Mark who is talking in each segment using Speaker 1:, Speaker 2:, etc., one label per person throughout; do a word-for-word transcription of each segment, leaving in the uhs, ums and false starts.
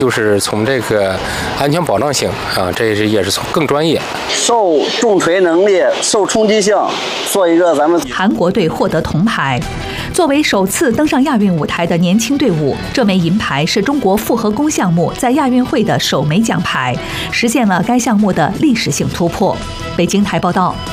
Speaker 1: 就是从这个安全保障性啊，这是也是从更专业。
Speaker 2: 受重锤能力、受冲击性，做一个咱们
Speaker 3: 韩国队获得铜牌。作为首次登上亚运舞台的年轻队伍，这枚银牌是中国复合弓项目在亚运会的首枚奖牌，实现了该项目的历史性突破。北京台报道。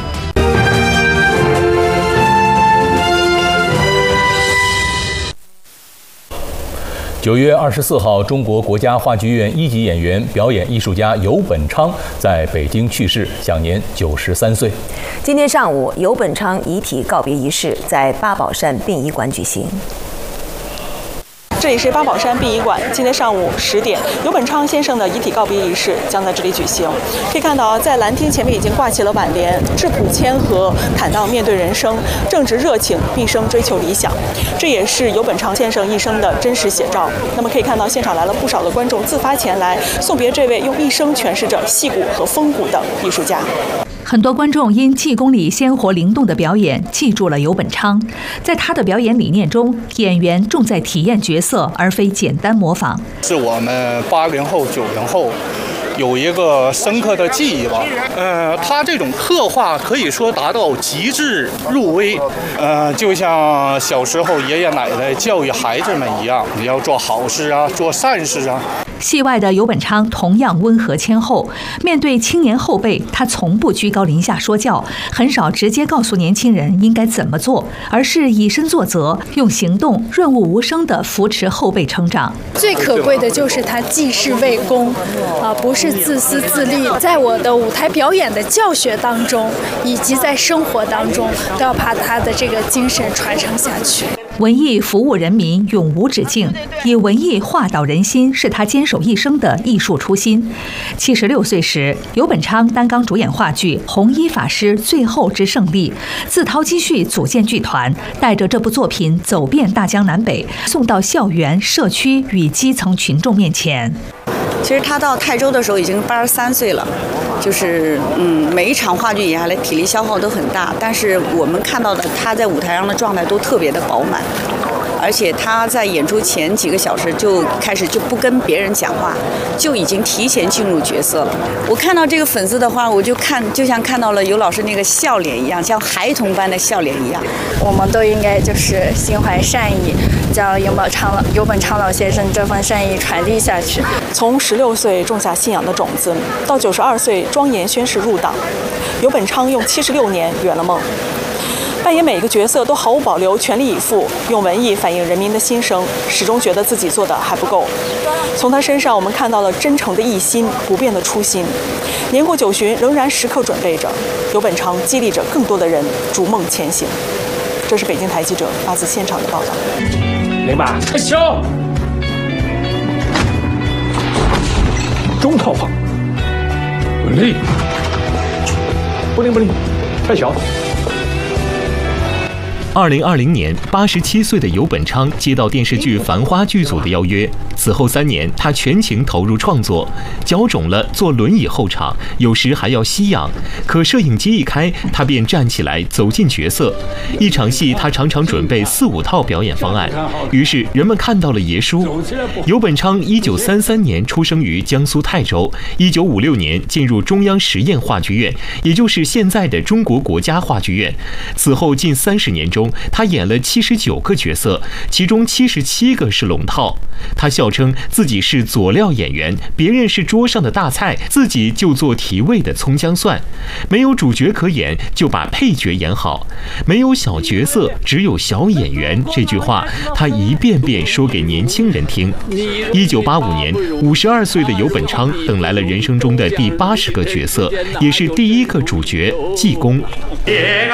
Speaker 4: 九月二十四号，中国国家话剧院一级演员、表演艺术家游本昌在北京去世，享年九十三岁。
Speaker 5: 今天上午，游本昌遗体告别仪式在八宝山殡仪馆举行。
Speaker 6: 这里是八宝山殡仪馆，今天上午十点，游本昌先生的遗体告别仪式将在这里举行。可以看到，在蓝厅前面已经挂起了挽联，质朴谦和，坦荡面对人生，正直热情，毕生追求理想。这也是游本昌先生一生的真实写照。那么可以看到，现场来了不少的观众自发前来送别这位用一生诠释着戏骨和风骨的艺术家。
Speaker 3: 很多观众因气功里鲜活灵动的表演记住了游本昌。在他的表演理念中，演员重在体验角色，而非简单模仿。
Speaker 7: 是我们八零后、九零后有一个深刻的记忆吧。呃，他这种刻画可以说达到极致入微。呃，就像小时候爷爷奶奶教育孩子们一样，你要做好事啊，做善事啊。
Speaker 3: 戏外的游本昌同样温和谦厚，面对青年后辈，他从不居高临下说教，很少直接告诉年轻人应该怎么做，而是以身作则，用行动润物无声地扶持后辈成长。
Speaker 8: 最可贵的就是他济世为公，啊、呃，不是自私自利。在我的舞台表演的教学当中，以及在生活当中，都要把他的这个精神传承下去。
Speaker 3: 文艺服务人民永无止境，以文艺化导人心是他坚守一生的艺术初心。七十六岁时，游本昌担纲主演话剧《红衣法师最后之胜利》，自掏积蓄组建剧团，带着这部作品走遍大江南北，送到校园、社区与基层群众面前。
Speaker 9: 其实他到泰州的时候已经八十三岁了，就是嗯，每一场话剧演下来体力消耗都很大，但是我们看到的他在舞台上的状态都特别的饱满，而且他在演出前几个小时就开始就不跟别人讲话，就已经提前进入角色了。我看到这个粉丝的话，我就看就像看到了游老师那个笑脸一样，像孩童般的笑脸一样。
Speaker 8: 我们都应该就是心怀善意，将游本昌老游本昌老先生这份善意传递下去。
Speaker 6: 从十六岁种下信仰的种子，到九十二岁庄严宣誓入党，游本昌用七十六年圆了梦。扮演每一个角色都毫无保留，全力以赴，用文艺反映人民的心声，始终觉得自己做的还不够。从他身上，我们看到了真诚的一心，不变的初心。年过九旬，仍然时刻准备着。游本昌激励着更多的人逐梦前行。这是北京台记者发自现场的报道。
Speaker 10: 零八开枪，中套放，稳立，不灵不灵，太小。
Speaker 4: 二零二零年，八十七岁的游本昌接到电视剧《繁花》剧组的邀约，此后三年，他全情投入创作，脚肿了坐轮椅候场，有时还要吸氧。可摄影机一开，他便站起来走进角色。一场戏，他常常准备四五套表演方案，于是人们看到了爷叔。游本昌一九三三年出生于江苏泰州，一九五六年进入中央实验话剧院，也就是现在的中国国家话剧院。此后近三十年中，他演了七十九个角色，其中七十七个是龙套。他笑称自己是佐料演员，别人是桌上的大菜，自己就做提味的葱姜蒜。没有主角可演，就把配角演好。没有小角色，只有小演员。这句话他一遍遍说给年轻人听。一九八五年，五十二岁的游本昌等来了人生中的第八十个角色，也是第一个主角济公。